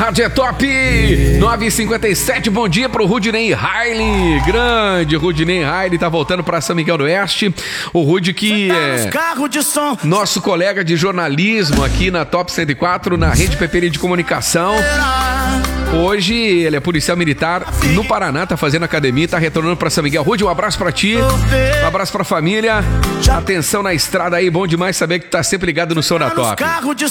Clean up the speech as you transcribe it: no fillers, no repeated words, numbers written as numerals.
Rádio é top 9h57, bom dia pro Rudinei Riley, grande Rudinei Riley, tá voltando pra São Miguel do Oeste, o Rudy que é nosso colega de jornalismo aqui na Top 104, na Rede Peperi de Comunicação. Hoje ele é policial militar no Paraná, tá fazendo academia, tá retornando pra São Miguel. Rudy, um abraço pra ti, um abraço pra família, atenção na estrada aí, bom demais saber que tá sempre ligado no som da Top.